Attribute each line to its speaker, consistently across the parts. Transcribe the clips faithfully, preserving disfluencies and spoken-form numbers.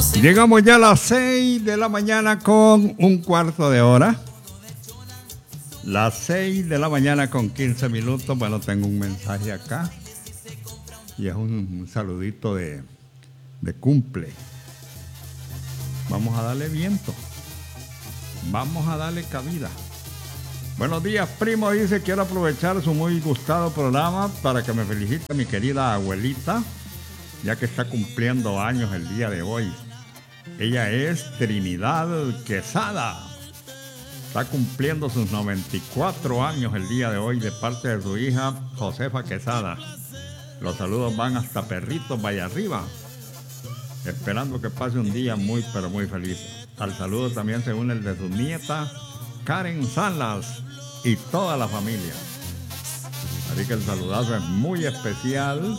Speaker 1: Llegamos ya a las seis de la mañana con un cuarto de hora. Las seis de la mañana con quince minutos. Bueno, tengo un mensaje acá. Y es un, un saludito de, de cumple. Vamos a darle viento. Vamos a darle cabida. Buenos días, primo. Dice, quiero aprovechar su muy gustado programa para que me felicite mi querida abuelita, ya que está cumpliendo años el día de hoy. Ella es Trinidad Quesada. Está cumpliendo sus noventa y cuatro años el día de hoy de parte de su hija Josefa Quesada. Los saludos van hasta Perritos, Valle Arriba. Esperando que pase un día muy, pero muy feliz. Al saludo también se une el de su nieta Karen Salas y toda la familia. Así que el saludazo es muy especial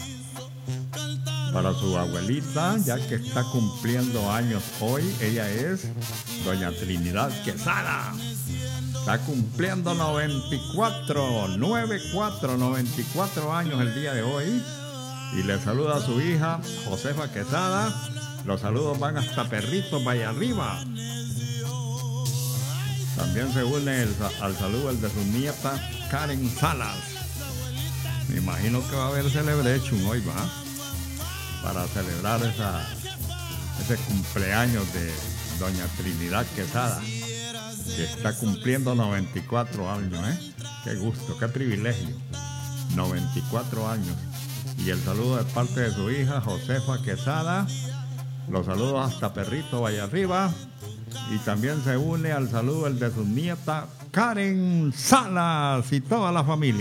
Speaker 1: para su abuelita, ya que está cumpliendo años hoy. Ella es doña Trinidad Quesada. Está cumpliendo noventa y cuatro, noventa y cuatro, noventa y cuatro años el día de hoy. Y le saluda a su hija Josefa Quesada. Los saludos van hasta Perritos, Valle Arriba. También se une el, al saludo el de su nieta Karen Salas. Me imagino que va a haber celebration hoy, ¿va? Para celebrar esa, ese cumpleaños de doña Trinidad Quesada, que está cumpliendo noventa y cuatro años, ¿eh? Qué gusto, qué privilegio. noventa y cuatro años. Y el saludo de parte de su hija Josefa Quesada. Los saludos hasta Perrito, Valle Arriba. Y también se une al saludo el de su nieta Karen Salas y toda la familia.